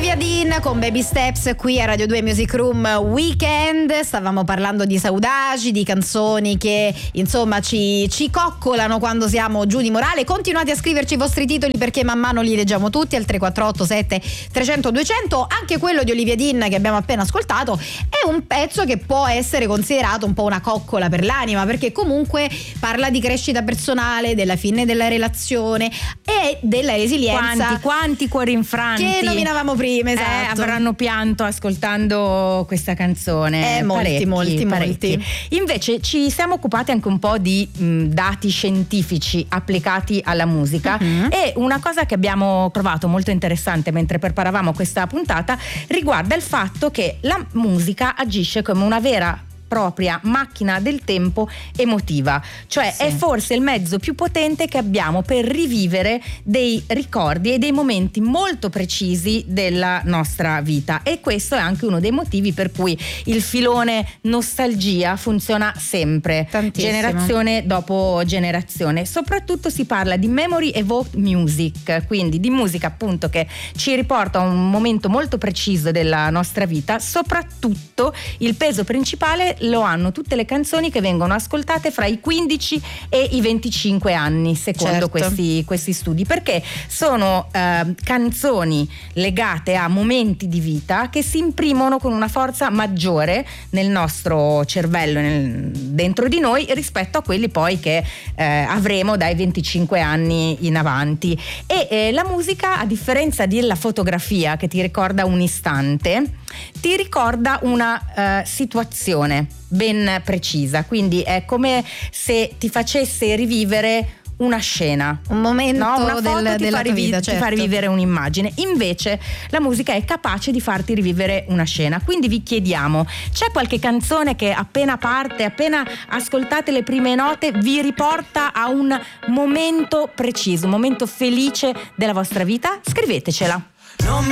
Olivia Dean con Baby Steps qui a Radio 2 Music Room Weekend. Stavamo parlando di saudagi, di canzoni che insomma ci coccolano quando siamo giù di morale. Continuate a scriverci i vostri titoli perché man mano li leggiamo tutti al 348 7 300 200. Anche quello di Olivia Dean che abbiamo appena ascoltato è un pezzo che può essere considerato un po' una coccola per l'anima, perché comunque parla di crescita personale, della fine della relazione e della resilienza. Quanti cuori infranti che nominavamo prima, esatto, avranno pianto ascoltando questa canzone. Molti. Invece ci siamo occupati anche un po' di dati scientifici applicati alla musica, e una cosa che abbiamo trovato molto interessante mentre preparavamo questa puntata riguarda il fatto che la musica agisce come una vera propria macchina del tempo emotiva, cioè è forse il mezzo più potente che abbiamo per rivivere dei ricordi e dei momenti molto precisi della nostra vita, e questo è anche uno dei motivi per cui il filone nostalgia funziona sempre, tantissimo, generazione dopo generazione. Soprattutto si parla di memory evoked music, quindi di musica appunto che ci riporta a un momento molto preciso della nostra vita. Soprattutto il peso principale lo hanno tutte le canzoni che vengono ascoltate fra i 15 e i 25 anni, secondo questi studi, perché sono canzoni legate a momenti di vita che si imprimono con una forza maggiore nel nostro cervello, dentro di noi, rispetto a quelli poi che avremo dai 25 anni in avanti. E la musica, a differenza della fotografia che ti ricorda un istante, ti ricorda una situazione ben precisa, quindi è come se ti facesse rivivere una scena, un momento, no? Una foto della tua vita, certo. Ti fa rivivere un'immagine. Invece la musica è capace di farti rivivere una scena. Quindi vi chiediamo, c'è qualche canzone che appena parte, appena ascoltate le prime note, vi riporta a un momento preciso, un momento felice della vostra vita? Scrivetecela.